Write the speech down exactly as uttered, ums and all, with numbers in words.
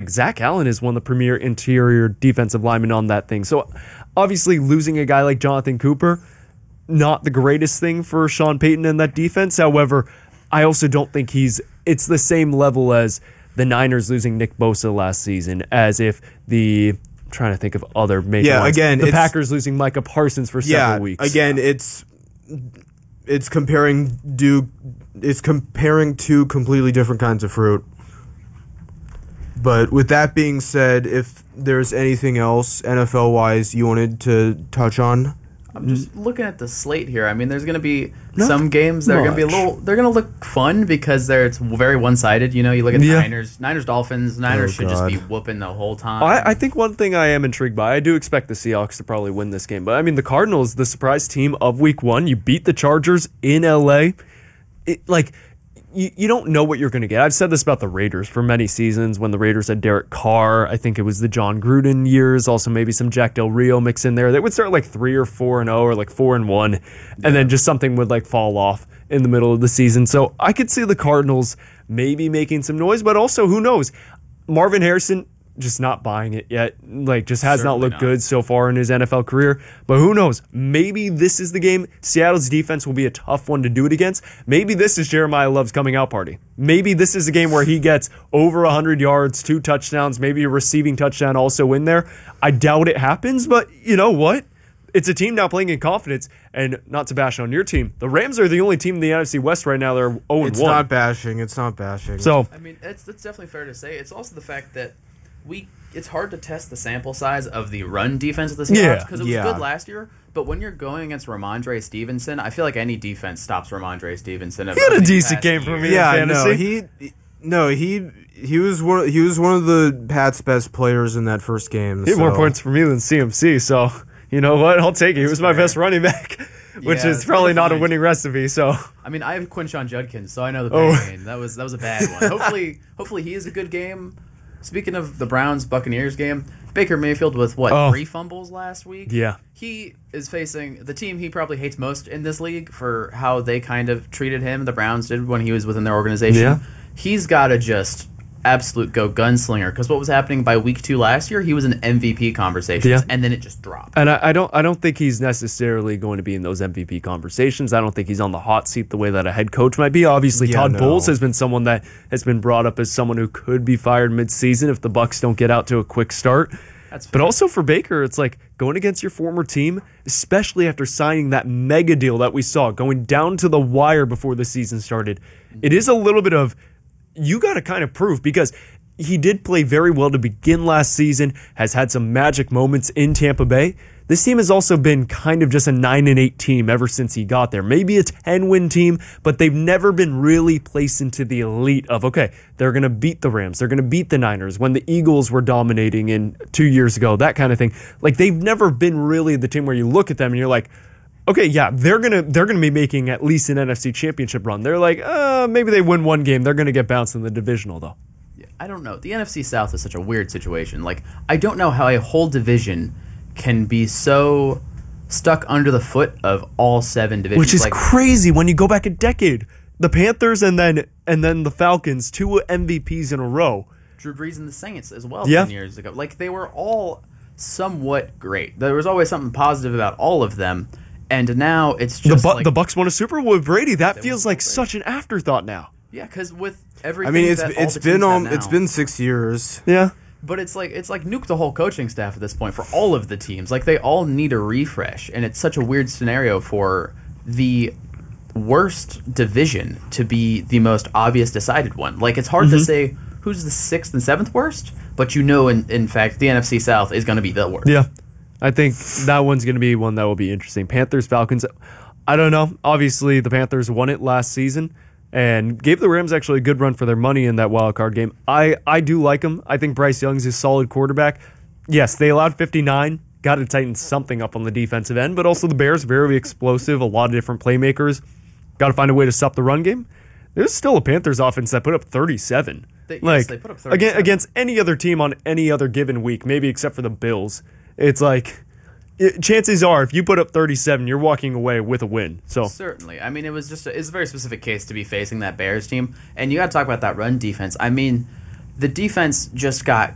like Zach Allen is one of the premier interior defensive linemen on that thing. So obviously losing a guy like Jonathan Cooper, not the greatest thing for Sean Payton in that defense. However, I also don't think he's it's the same level as the Niners losing Nick Bosa last season, as if the I'm trying to think of other major yeah, ones. again, the Packers losing Micah Parsons for several yeah, weeks. Again, it's it's comparing do it's comparing two completely different kinds of fruit. But with that being said, if there's anything else N F L wise you wanted to touch on, I'm just looking at the slate here. I mean, there's going to be Not some games that are going to be a much. little. They're going to look fun because they're it's very one sided. You know, you look at the Yeah. Niners, Niners Dolphins. Niners Oh, should just God. be whooping the whole time. I, I think one thing I am intrigued by, I do expect the Seahawks to probably win this game. But, I mean, the Cardinals, the surprise team of week one, you beat the Chargers in L A. It, like, you, you don't know what you're going to get. I've said this about the Raiders for many seasons when the Raiders had Derek Carr. I think it was the John Gruden years, also maybe some Jack Del Rio mix in there. They would start like three or four and oh or like four and one, and then just something would like fall off in the middle of the season. So I could see the Cardinals maybe making some noise, but also who knows? Marvin Harrison just not buying it yet. Like, just has not Certainly looked not. good so far in his N F L career. But who knows? Maybe this is the game. Seattle's defense will be a tough one to do it against. Maybe this is Jeremiah Love's coming out party. Maybe this is a game where he gets over one hundred yards, two touchdowns, maybe a receiving touchdown also in there. I doubt it happens, but you know what? It's a team now playing in confidence, and not to bash on your team. The Rams are the only team in the N F C West right now that are oh and one. it's not bashing. It's not bashing. So, I mean, it's that's definitely fair to say. It's also the fact that we it's hard to test the sample size of the run defense of the Yeah. Seahawks because it was Yeah. good last year. But when you're going against Ramondre Stevenson, I feel like any defense stops Ramondre Stevenson. He had a decent game for me. yeah, in no, fantasy. he no he he was one he was one of the Pats' best players in that first game. He had so. more points for me than C M C, so you know what? I'll take it. He was my fair. best running back, which Yeah, is it's probably hard to not a find. winning recipe. So I mean, I have Quinshon Judkins, so I know the Oh. pain. That was that was a bad one. Hopefully, hopefully he is a good game. Speaking of the Browns Buccaneers game, Baker Mayfield with what Oh. three fumbles last week. yeah, He is facing the team he probably hates most in this league for how they kind of treated him. The Browns did when he was within their organization. Yeah. He's got to just absolute go gunslinger because what was happening by week two last year, he was in M V P conversations, Yeah. and then it just dropped. and I, I don't, I don't think he's necessarily going to be in those M V P conversations. I don't think he's on the hot seat the way that a head coach might be. Obviously, Yeah, Todd no. Bowles has been someone that has been brought up as someone who could be fired mid-season if the Bucs don't get out to a quick start. That's But fair. also for Baker, it's like going against your former team, especially after signing that mega deal that we saw, going down to the wire before the season started. It is a little bit of, you got to kind of prove, because he did play very well to begin last season, has had some magic moments in Tampa Bay. This team has also been kind of just a nine and eight team ever since he got there. Maybe a ten-win team, but they've never been really placed into the elite of, okay, they're going to beat the Rams, they're going to beat the Niners when the Eagles were dominating in two years ago, that kind of thing. Like, they've never been really the team where you look at them and you're like, okay, yeah, they're gonna they're gonna be making at least an N F C Championship run. They're like, uh, maybe they win one game, they're gonna get bounced in the divisional though. I don't know. The N F C South is such a weird situation. Like, I don't know how a whole division can be so stuck under the foot of all seven divisions. Which is like, crazy when you go back a decade. The Panthers and then and then the Falcons, two M V Ps in a row. Drew Brees and the Saints as well Yeah. ten years ago. Like, they were all somewhat great. There was always something positive about all of them. And now it's The just Bu- like... the Bucks won a Super Bowl with Brady. That They feels won like with Brady. such an afterthought now. Yeah, because with everything I mean, it's that all it's the been teams have um, now, it's been six years. Yeah. But it's like it's like nuke the whole coaching staff at this point for all of the teams. Like, they all need a refresh, and it's such a weird scenario for the worst division to be the most obvious decided one. Like, it's hard Mm-hmm. to say who's the sixth and seventh worst, but you know, in in fact, the N F C South is going to be the worst. Yeah. I think that one's going to be one that will be interesting. Panthers, Falcons. I don't know. Obviously, the Panthers won it last season and gave the Rams actually a good run for their money in that wild card game. I, I do like them. I think Bryce Young's a solid quarterback. Yes, they allowed fifty-nine. Got to tighten something up on the defensive end, but also the Bears, very explosive, a lot of different playmakers. Got to find a way to stop the run game. There's still a Panthers offense that put up thirty-seven. They- yes, like, they put up again, thirty-seven. against any other team on any other given week, maybe except for the Bills. It's like, it, chances are, if you put up thirty-seven, you're walking away with a win. So Certainly. I mean, it was just a, it's a very specific case to be facing that Bears team. And you got to talk about that run defense. I mean, the defense just got